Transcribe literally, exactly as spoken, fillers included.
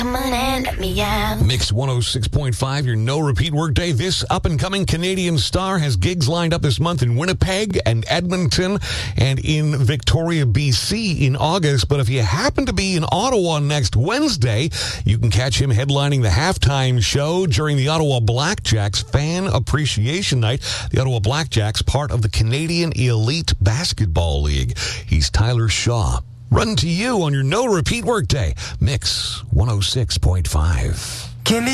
Come on and let me out. Mix one oh six point five, your no-repeat workday. This up-and-coming Canadian star has gigs lined up this month in Winnipeg and Edmonton and in Victoria, B C in August. But if you happen to be in Ottawa next Wednesday, you can catch him headlining the halftime show during the Ottawa Blackjacks Fan Appreciation Night. The Ottawa Blackjacks, part of the Canadian Elite Basketball League. He's Tyler Shaw. Run to you on your no-repeat workday. Mix one oh six point five. Can